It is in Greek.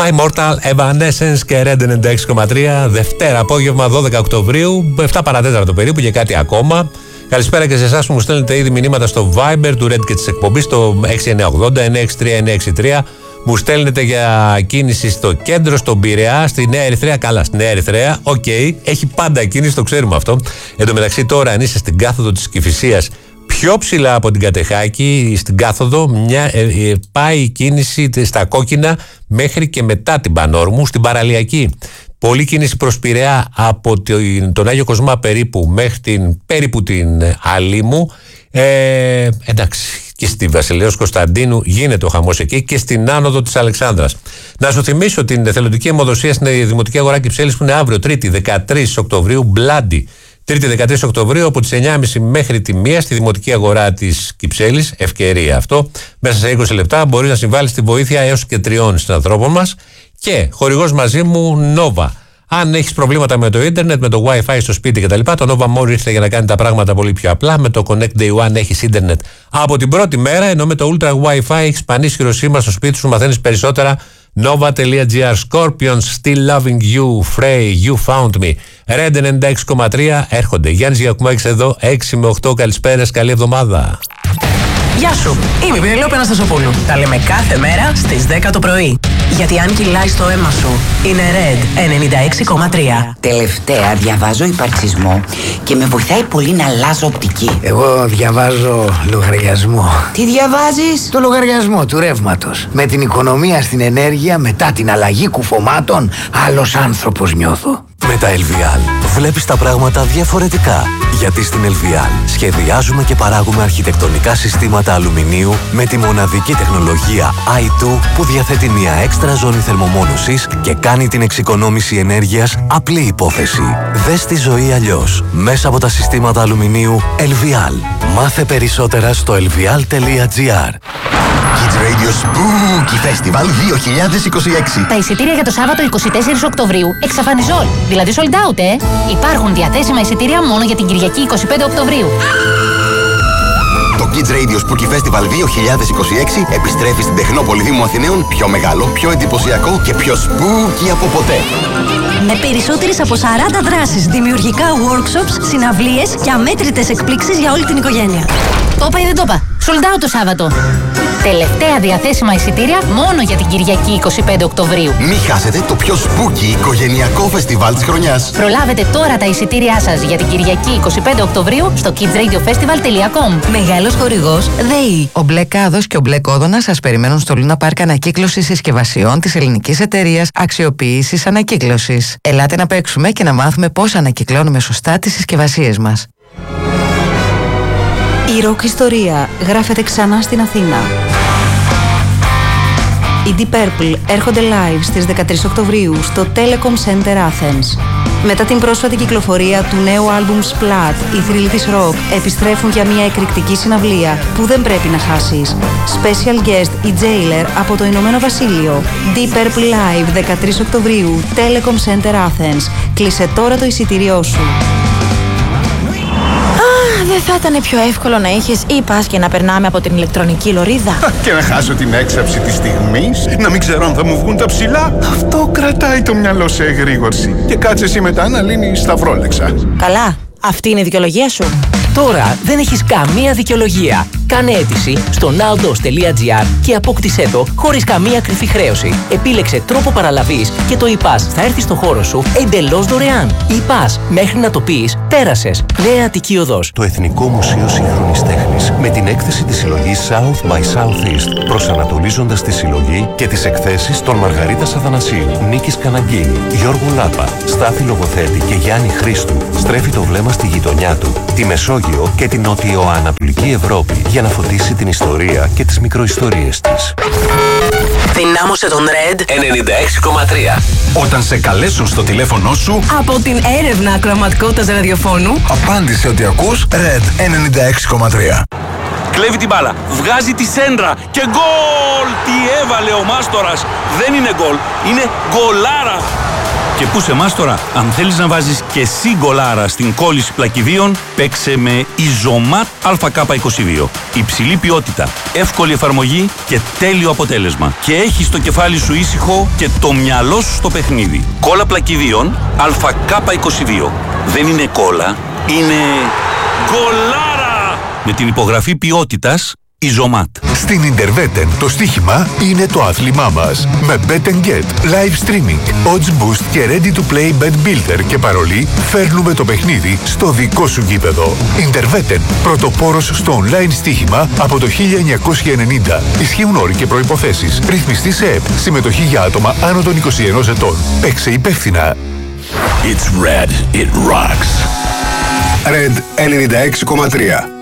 My Mortal Evanescence και Red 96,3. Δευτέρα απόγευμα 12 Οκτωβρίου, 7 παρατέταρτο περίπου και κάτι ακόμα. Καλησπέρα και σε εσάς που μου στέλνετε ήδη μηνύματα στο Viber του Red και της εκπομπής, στο 6980-963-963. Μου στέλνετε για κίνηση στο κέντρο, στον Πειραιά, στη Νέα Ερυθρέα. Καλά, στη Νέα Ερυθρέα, οκ, έχει πάντα κίνηση, το ξέρουμε αυτό. Εν τω μεταξύ, τώρα, αν είσαι στην κάθοδο της Κηφισίας, πιο ψηλά από την Κατεχάκη, στην κάθοδο, πάει η κίνηση στα κόκκινα μέχρι και μετά την Πανόρμου, στην παραλιακή. Πολλή κίνηση προς Πειραιά από τον Άγιο Κοσμά περίπου μέχρι περίπου την Αλήμου. Εντάξει, και στη Βασιλέως Κωνσταντίνου γίνεται ο χαμός εκεί και στην άνοδο της Αλεξάνδρας. Να σου θυμίσω την εθελοντική αιμοδοσία στην Δημοτική Αγορά Κυψέλης που είναι αύριο, Τρίτη 13 Οκτωβρίου, Μπλάντι. Τρίτη 13 Οκτωβρίου από τις 9.30 μέχρι τη 1 στη Δημοτική Αγορά της Κυψέλης. Ευκαιρία αυτό. Μέσα σε 20 λεπτά μπορείς να συμβάλεις τη βοήθεια έως και 3 συνανθρώπων μας. Και χορηγός μαζί μου Nova. Αν έχεις προβλήματα με το ίντερνετ, με το Wi-Fi στο σπίτι κτλ., το Nova More ήρθε για να κάνει τα πράγματα πολύ πιο απλά. Με το Connect Day One έχεις ίντερνετ από την πρώτη μέρα, ενώ με το Ultra Wi-Fi έχεις πανίσχυρο σήμα στο σπίτι σου. Μαθαίνεις περισσότερα. Nova.gr. Scorpions, Still Loving You, Frey, You Found Me. Red 96,3 έρχονται. Γιάννης Γιακουμάκης εδώ, 6 με 8. Καλησπέρας, καλή εβδομάδα. Γεια σου, είμαι η Πηνελόπη Αναστασοπούλου. Τα λέμε κάθε μέρα στις 10 το πρωί. Γιατί αν κυλάει στο αίμα σου, είναι Red 96,3. Τελευταία διαβάζω υπαρξισμό και με βοηθάει πολύ να αλλάζω οπτική. Εγώ διαβάζω λογαριασμό. Τι διαβάζεις? Το λογαριασμό του ρεύματος. Με την οικονομία στην ενέργεια, μετά την αλλαγή κουφωμάτων, άλλος άνθρωπος νιώθω. Με τα LVL βλέπεις τα πράγματα διαφορετικά. Γιατί στην LVL σχεδιάζουμε και παράγουμε αρχιτεκτονικά συστήματα αλουμινίου με τη μοναδική τεχνολογία i2 που διαθέτει μια έξτρα ζώνη θερμομόνωσης και κάνει την εξοικονόμηση ενέργειας απλή υπόθεση. Δες τη ζωή αλλιώς μέσα από τα συστήματα αλουμινίου LVL. Μάθε περισσότερα στο lvl.gr. Kids Radio Spooky Festival 2026. Τα εισιτήρια για το Σάββατο 24 Οκτωβρίου εξαφανιζόλ, δηλαδή sold out, Υπάρχουν διαθέσιμα εισιτήρια μόνο για την Κυριακή 25 Οκτωβρίου. Το Kids Radio Spooky Festival 2026 επιστρέφει στην Τεχνόπολη Δήμου Αθηναίων πιο μεγάλο, πιο εντυπωσιακό και πιο spooky από ποτέ. Με περισσότερες από 40 δράσεις, δημιουργικά workshops, συναυλίες και αμέτρητες εκπλήξεις για όλη την οικογένεια. Το είπα ή δεν το είπα? Sold out το Σάββατο. Τελευταία διαθέσιμα εισιτήρια μόνο για την Κυριακή 25 Οκτωβρίου. Μην χάσετε το πιο spooky οικογενειακό φεστιβάλ της χρονιάς. Προλάβετε τώρα τα εισιτήριά σας για την Κυριακή 25 Οκτωβρίου στο kidsradiofestival.com. Μεγάλος χορηγός ΔΕΗ. Ο Μπλε Κάδος και ο Μπλε Κόδωνα σας περιμένουν στο Λούνα Πάρκ ανακύκλωση συσκευασιών της ελληνικής εταιρείας αξιοποίησης ανακύκλωσης. Ελάτε να παίξουμε και να μάθουμε πώς ανακυκλώνουμε σωστά τις συσκευασίες μας. Η ροκ ιστορία γράφεται ξανά στην Αθήνα. Οι Deep Purple έρχονται live στις 13 Οκτωβρίου στο Telecom Center Athens. Μετά την πρόσφατη κυκλοφορία του νέου άλμπουμ Splat, οι θρύλοι της rock επιστρέφουν για μια εκρηκτική συναυλία που δεν πρέπει να χάσεις. Special guest η Jailer από το Ηνωμένο Βασίλειο. Deep Purple live 13 Οκτωβρίου, Telecom Center Athens. Κλείσε τώρα το εισιτήριό σου. Δεν θα ήταν πιο εύκολο να είχες e-pass και να περνάμε από την ηλεκτρονική λωρίδα? Και να χάσω την έξαψη της στιγμής, να μην ξέρω αν θα μου βγουν τα ψηλά. Αυτό κρατάει το μυαλό σε εγρήγορση. Και κάτσε εσύ μετά να λύνεις σταυρόλεξα. Καλά, αυτή είναι η δικαιολογία σου. Τώρα δεν έχεις καμία δικαιολογία. Κάνε αίτηση στο nowdos.gr και απόκτησέ το χωρίς καμία κρυφή χρέωση. Επίλεξε τρόπο παραλαβής και το e-pass θα έρθει στο χώρο σου εντελώς δωρεάν. E-pass, μέχρι να το πεις, πέρασες. Νέα Αττική Οδός. Το Εθνικό Μουσείο Σύγχρονης Τέχνης με την έκθεση της συλλογής South by Southeast, προσανατολίζοντας τη συλλογή και τις εκθέσεις των Μαργαρίτας Αθανασίου, Νίκης Καναγκίνη, Γιώργου Λάπα, Στάθη Λογοθέτη και Γιάννη Χρήστου, στρέφει το βλέμμα στη γειτονιά του, τη Μεσόγειο και την νοτιοανατολική Ευρώπη για να φωτίσει την ιστορία και τις μικροϊστορίες της. Δυνάμωσε τον Red 96,3. Όταν σε καλέσουν στο τηλέφωνο σου Από την έρευνα ακροαματικότητας ραδιοφώνου, απάντησε ότι ακούς Red 96,3. Κλέβει την μπάλα, βγάζει τη σέντρα και γκολ! Τι έβαλε ο Μάστορας! Δεν είναι γκολ, είναι γκολάρα! Και πού σε εμάς τώρα, αν θέλεις να βάζεις και εσύ γκολάρα στην κόλληση πλακιδίων, παίξε με Isomat ΑΚ22. Υψηλή ποιότητα, εύκολη εφαρμογή και τέλειο αποτέλεσμα. Και έχεις το κεφάλι σου ήσυχο και το μυαλό σου στο παιχνίδι. Κόλλα πλακιδίων ΑΚ22. Δεν είναι κόλλα, είναι γκολάρα! Με την υπογραφή ποιότητας Isomat. Στην Interveten το στοίχημα είναι το άθλημά μας. Με Bet & Get, live streaming, odds boost και ready to play bet builder και παρολί φέρνουμε το παιχνίδι στο δικό σου γήπεδο. Interveten, πρωτοπόρος στο online στοίχημα από το 1990. Ισχύουν όροι και προϋποθέσεις. Ρυθμιστή σε ΕΠ. Συμμετοχή για άτομα άνω των 21 ετών. Παίξε υπεύθυνα. It's red, it rocks. Red 96,3.